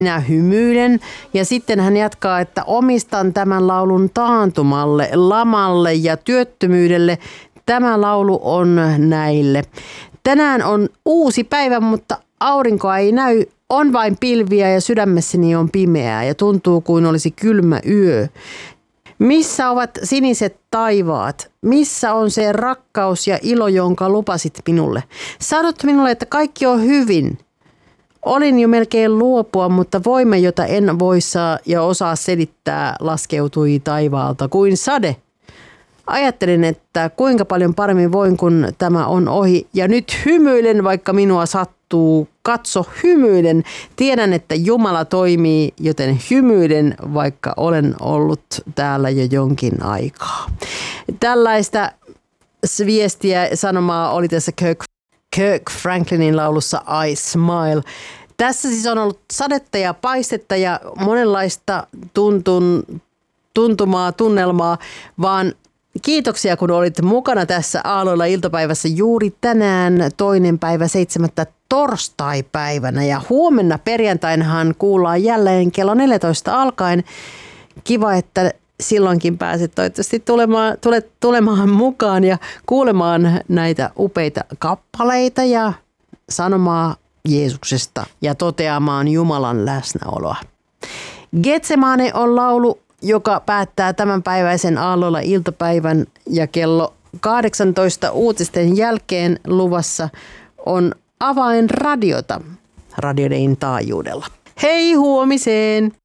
minä hymyilen. Ja sitten hän jatkaa, että omistan tämän laulun taantumalle, lamalle ja työttömyydelle. Tämä laulu on näille. Tänään on uusi päivä, mutta aurinkoa ei näy. On vain pilviä ja sydämessäni on pimeää ja tuntuu kuin olisi kylmä yö. Missä ovat siniset taivaat? Missä on se rakkaus ja ilo, jonka lupasit minulle? Sanot minulle, että kaikki on hyvin. Olin jo melkein luopua, mutta voima, jota en voi saa ja osaa selittää, laskeutui taivaalta kuin sade. Ajattelin, että kuinka paljon paremmin voin, kun tämä on ohi. Ja nyt hymyilen, vaikka minua sattuu. Katso, hymyilen. Tiedän, että Jumala toimii, joten hymyilen, vaikka olen ollut täällä jo jonkin aikaa. Tällaista viestiä sanomaa oli tässä Kirk Franklinin laulussa I Smile. Tässä siis on ollut sadetta ja paistetta ja monenlaista tuntumaa, tunnelmaa, vaan kiitoksia, kun olit mukana tässä Aalloilla iltapäivässä juuri tänään 2.7. torstaipäivänä. Ja huomenna perjantainahan kuullaan jälleen kello 14 alkaen. Kiva, että silloinkin pääset toivottavasti tulemaan mukaan ja kuulemaan näitä upeita kappaleita ja sanomaa Jeesuksesta ja toteamaan Jumalan läsnäoloa. Getsemane on laulu, joka päättää tämänpäiväisen Aalloilla iltapäivän, ja kello 18 uutisten jälkeen luvassa on Avainradiota radioiden taajuudella. Hei huomiseen!